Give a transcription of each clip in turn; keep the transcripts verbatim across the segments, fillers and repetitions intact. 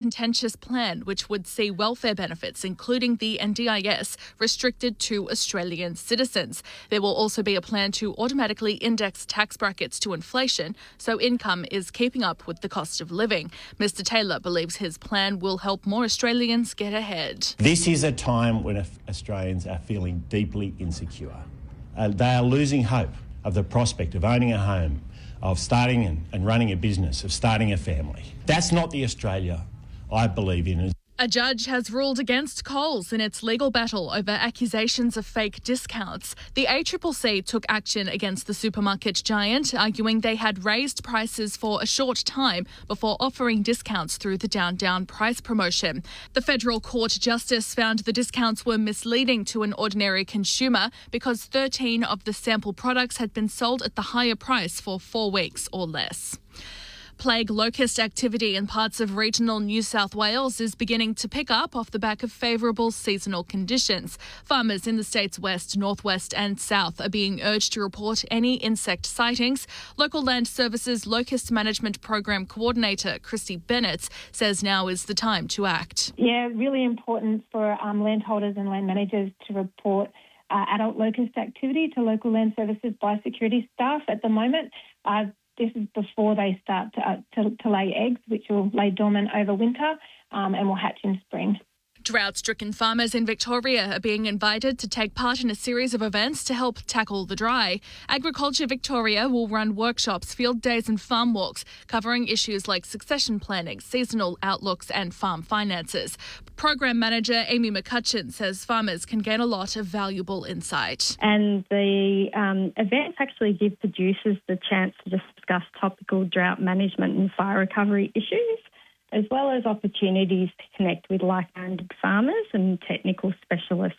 contentious plan which would see welfare benefits, including the N D I S, restricted to Australian citizens. There will also be a plan to automatically index tax brackets to inflation so income is keeping up with the cost of living. Mister Taylor believes his plan will help more Australians get ahead. This is a time when Australians are feeling deeply insecure. Uh, they are losing hope of the prospect of owning a home, of starting and, and running a business, of starting a family. That's not the Australia I believe in. A judge has ruled against Coles in its legal battle over accusations of fake discounts. The A C C C took action against the supermarket giant, arguing they had raised prices for a short time before offering discounts through the Down Down price promotion. The Federal Court Justice found the discounts were misleading to an ordinary consumer because thirteen of the sample products had been sold at the higher price for four weeks or less. Plague locust activity in parts of regional New South Wales is beginning to pick up off the back of favourable seasonal conditions. Farmers in the state's west, northwest and south are being urged to report any insect sightings. Local Land Services Locust Management Program Coordinator Christy Bennett says now is the time to act. Yeah, really important for um, landholders and land managers to report uh, adult locust activity to Local Land Services biosecurity staff at the moment. Uh, This is before they start to, uh, to, to lay eggs, which will lay dormant over winter um, and will hatch in spring. Drought-stricken farmers in Victoria are being invited to take part in a series of events to help tackle the dry. Agriculture Victoria will run workshops, field days and farm walks covering issues like succession planning, seasonal outlooks and farm finances. Program Manager Amy McCutcheon says farmers can gain a lot of valuable insight. And the um, events actually give producers the chance to discuss topical drought management and fire recovery issues, as well as opportunities to connect with like-minded farmers and technical specialists.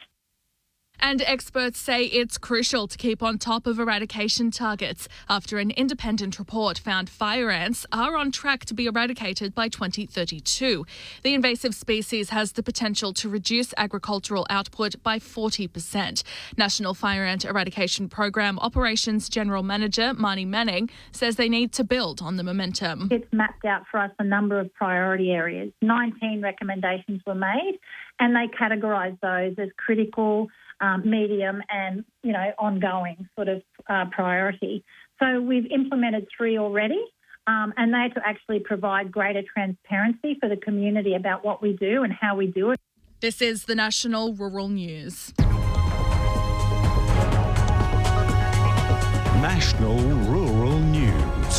And experts say it's crucial to keep on top of eradication targets after an independent report found fire ants are on track to be eradicated by twenty thirty-two. The invasive species has the potential to reduce agricultural output by forty percent. National Fire Ant Eradication Program Operations General Manager Marnie Manning says they need to build on the momentum. It's mapped out for us a number of priority areas. nineteen recommendations were made and they categorised those as critical, Um, medium and, you know, ongoing sort of uh, priority. So we've implemented three already um, and they're to actually provide greater transparency for the community about what we do and how we do it. This is the National Rural News. National Rural News.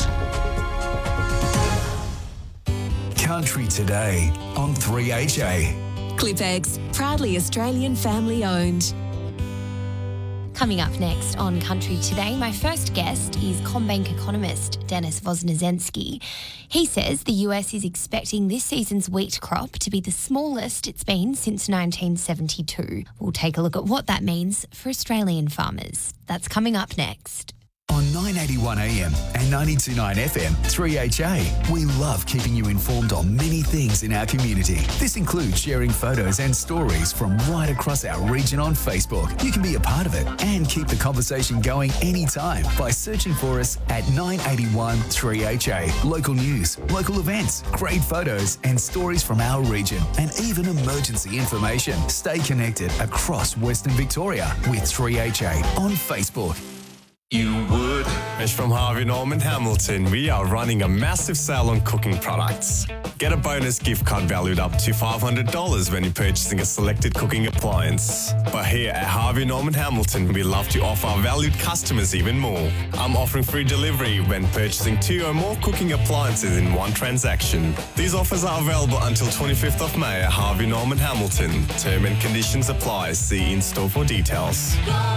Country Today on three H A. ClipX, proudly Australian family owned. Coming up next on Country Today, my first guest is CommBank economist Denis Voznesensky. He says the U S is expecting this season's wheat crop to be the smallest it's been since nineteen seventy-two. We'll take a look at what that means for Australian farmers. That's coming up next. On nine eighty-one A M and ninety-two point nine F M, three H A, we love keeping you informed on many things in our community. This includes sharing photos and stories from right across our region on Facebook. You can be a part of it and keep the conversation going anytime by searching for us at nine eighty-one three H A. Local news, local events, great photos and stories from our region, and even emergency information. Stay connected across Western Victoria with three H A on Facebook. You would. It's from Harvey Norman Hamilton. We are running a massive sale on cooking products. Get a bonus gift card valued up to five hundred dollars when you're purchasing a selected cooking appliance. But here at Harvey Norman Hamilton, we love to offer our valued customers even more. I'm offering free delivery when purchasing two or more cooking appliances in one transaction. These offers are available until twenty-fifth of May at Harvey Norman Hamilton. Term and conditions apply. See in-store for details.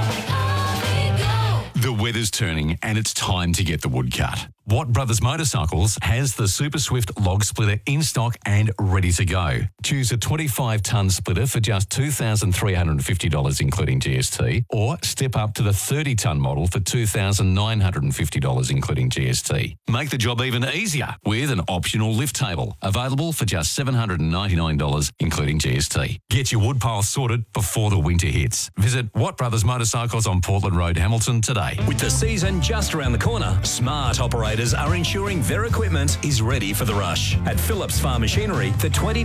The weather's turning and it's time to get the wood cut. Watt Brothers Motorcycles has the Super Swift log splitter in stock and ready to go. Choose a twenty-five tonne splitter for just two thousand three hundred fifty dollars including G S T, or step up to the thirty tonne model for two thousand nine hundred fifty dollars including G S T. Make the job even easier with an optional lift table, available for just seven hundred ninety-nine dollars including G S T. Get your wood pile sorted before the winter hits. Visit Watt Brothers Motorcycles on Portland Road, Hamilton today. With the season just around the corner, smart operators are ensuring their equipment is ready for the rush. At Phillips Farm Machinery, the twenty